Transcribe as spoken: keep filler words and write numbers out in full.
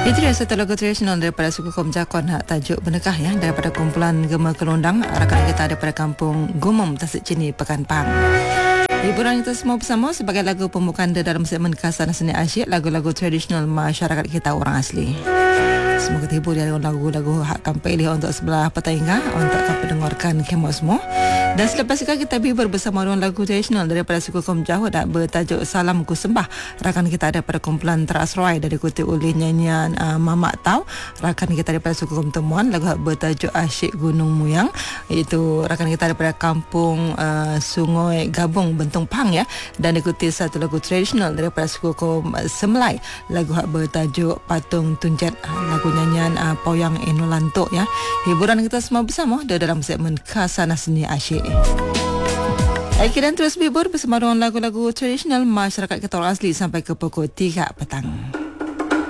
Itu dia satu lagu tradisional daripada suku kaum Jakon, hak tajuk Benekah ya, daripada kumpulan Gema Kelondang, rakan kita daripada kampung Gumum, Tasik Cini, Pekan Pang. Hiburan kita semua bersama sebagai lagu pembukaan dalam segmen Khasana Seni Asyik, lagu-lagu tradisional masyarakat kita orang asli. Semoga terhibur dengan lagu-lagu hak kami pilih untuk sebelah petangga untuk kami dengarkan kemo semua. Dan selepas itu kita bihur bersama dengan lagu tradisional daripada suku kaum Jawa dan bertajuk Salam Ku Sembah. Rakan kita daripada kumpulan Terasroy dari diikuti oleh nyanyian uh, Mamak Tau. Rakan kita daripada suku kaum Temuan, lagu bertajuk Asyik Gunung Muyang, iaitu rakan kita daripada kampung uh, Sungai Gabung Bentong Pang ya. Dan diikuti satu lagu tradisional daripada suku kaum uh, Semlai, lagu hak bertajuk Patung Tunjet, lagu nyanyian uh, Poyang Enolanto ya. Hiburan kita semua bersama dalam segmen Khasana Seni Asyik. Baik, dan terus bihur bersama dengan lagu-lagu tradisional masyarakat kita orang asli sampai ke pukul tiga petang.